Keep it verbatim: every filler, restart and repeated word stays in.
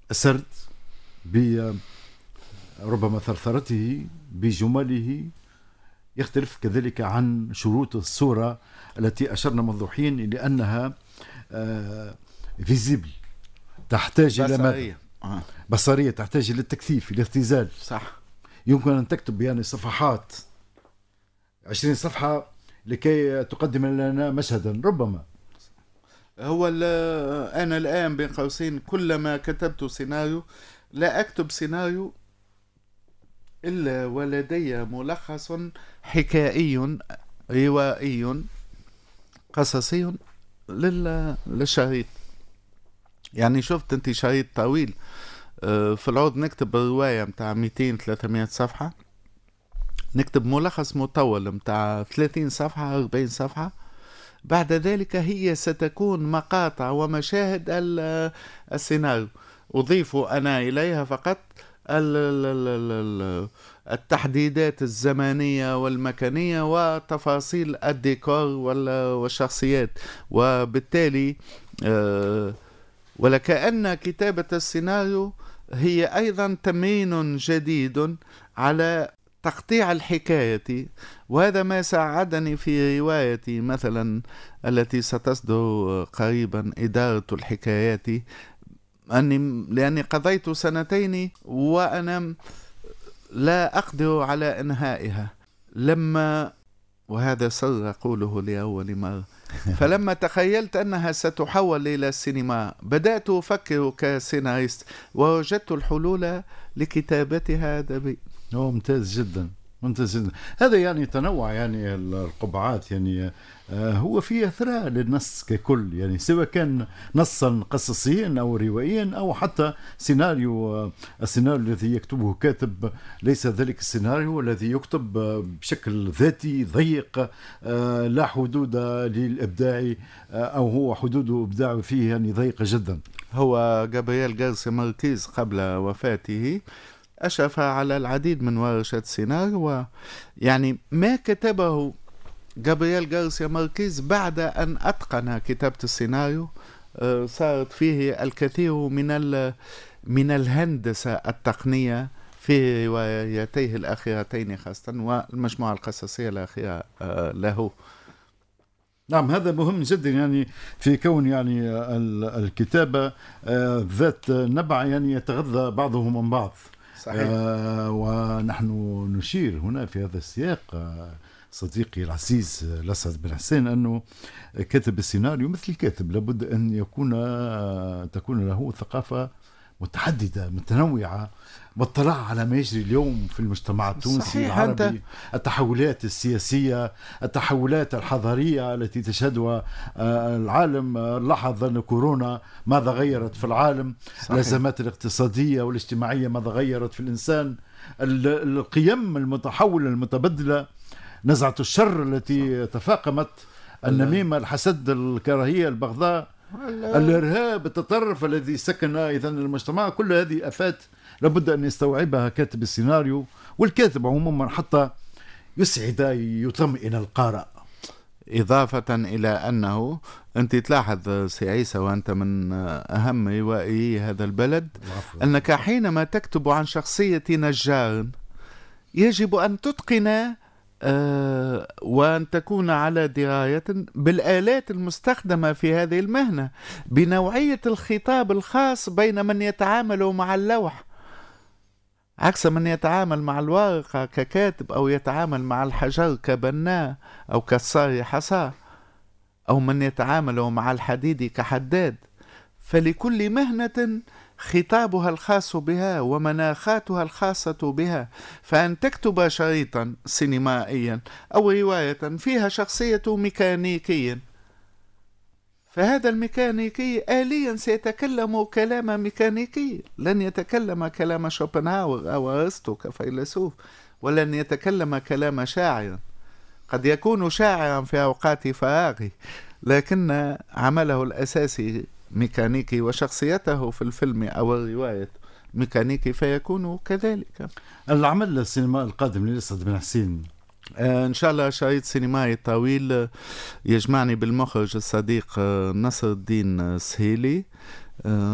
السرد ب ربما ثرثرته بجمله يختلف كذلك عن شروط الصورة التي أشرنا منذ حين إلى أنها فيزيبل، تحتاج إلى بصرية. آه. بصرية، تحتاج إلى التكثيف، إلى اختزال. صح. يمكن أن تكتب يعني صفحات عشرين صفحة لكي تقدم لنا مشهدا ربما. هو أنا الآن بين قوسين كلما كتبت سيناريو لا أكتب سيناريو إلا ولدي ملخص حكائي روائي قصصي للشريط. يعني شفت أنت شريط طويل في العود نكتب رواية متاع مئتين ثلاثمائة صفحة، نكتب ملخص مطول متاع ثلاثين صفحة أربعين صفحة، بعد ذلك هي ستكون مقاطع ومشاهد السيناريو، أضيف أنا إليها فقط التحديدات الزمانية والمكانية وتفاصيل الديكور والشخصيات. وبالتالي ولكأن كتابة السيناريو هي أيضا تمرين جديد على تقطيع الحكاية، وهذا ما ساعدني في روايتي مثلا التي ستصدر قريبا إدارة الحكايات، أني لأني قضيت سنتين وأنا لا أقدر على إنهائها. لما وهذا سر أقوله لأول مرة فلما تخيلت أنها ستحول إلى السينما بدأت أفكر كسيناريست ووجدت الحلول لكتابتها أدبي. ممتاز جدا، ممتاز جدا. هذا يعني تنوع يعني القبعات، يعني هو فيه إثراء للنص ككل، يعني سواء كان نصا قصصيا أو روائيا أو حتى سيناريو. السيناريو الذي يكتبه كاتب ليس ذلك السيناريو الذي يكتب بشكل ذاتي ضيق لا حدود للإبداع، أو هو حدود إبداعه فيه يعني ضيقة جدا. هو جابرييل غارسيا ماركيز قبل وفاته أشرف على العديد من ورشات سيناريو، ويعني ما كتبه جابرييل غارسيا ماركيز بعد أن أتقن كتابة السيناريو صارت فيه الكثير من من الهندسة التقنية في روايتيه الأخيرتين خاصة والمجموعة القصصية الأخيرة له. نعم، هذا مهم جدا يعني في كون يعني الكتابة ذات نبع يعني يتغذى بعضهم من بعض. صحيح. آه ونحن نشير هنا في هذا السياق آه صديقي العزيز الأسعد بن حسين أنه كاتب السيناريو مثل الكاتب لابد أن يكون آه تكون له ثقافة متعددة متنوعة، واطلاع على ما يجري اليوم في المجتمع التونسي العربي، أنت... التحولات السياسية، التحولات الحضارية التي تشهدها العالم. لاحظ أن كورونا ماذا غيرت في العالم، الأزمات الاقتصادية والاجتماعية ماذا غيرت في الإنسان، القيم المتحولة المتبدلة، نزعة الشر التي تفاقمت، النميمة، الحسد، الكراهية، البغضاء، الإرهاب، التطرف الذي سكن إذن المجتمع. كل هذه آفات لابد أن يستوعبها كاتب السيناريو والكاتب عموما حتى يسعد يطمئن القارئ. إضافة إلى أنه أنت تلاحظ سي عيسى وأنت من أهم روائي هذا البلد أنك حينما تكتب عن شخصية نجار يجب أن تتقن أه وأن تكون على دراية بالآلات المستخدمة في هذه المهنة، بنوعية الخطاب الخاص بين من يتعامل مع اللوح عكس من يتعامل مع الورقة ككاتب، أو يتعامل مع الحجر كبناء أو كسار حصى، أو من يتعامل مع الحديد كحداد. فلكل مهنة خطابها الخاص بها ومناخاتها الخاصة بها، فأن تكتب شريطا سينمائيا أو رواية فيها شخصية ميكانيكي، فهذا الميكانيكي آليا سيتكلم كلام ميكانيكي، لن يتكلم كلام شوبنهاور أو أرسطو كفيلسوف، ولن يتكلم كلام شاعر. قد يكون شاعرا في أوقات فراغه لكن عمله الأساسي ميكانيكي، وشخصيته في الفيلم أو الرواية ميكانيكي، فيكون كذلك. العمل السينمائي القادم للأسعد بن حسين آه إن شاء الله شريط سينمائي طويل يجمعني بالمخرج الصديق نصر الدين سهيلي. آه